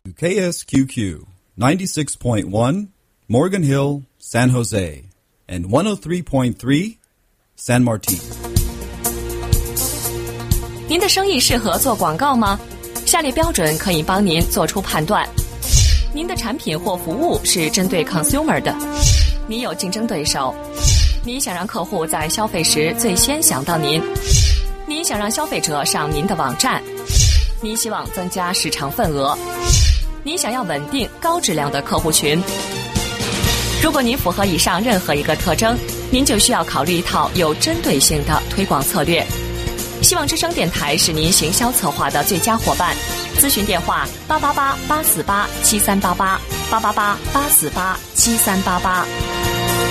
KSQQ 96.1 Morgan Hill, San Jose, and 103.3 San Martin. 您的生意适合做广告吗？下列标准可以帮您做出判断。您的产品或服务是针对 consumer 的，你有竞争对手，你想让客户在消费时最先想到您，你想让消费者上您的网站，你希望增加市场份额，你想要稳定高质量的客户群。如果您符合以上任何一个特征，您就需要考虑一套有针对性的推广策略。希望之声电台是您行销策划的最佳伙伴。咨询电话888-848-7388，888-848-7388。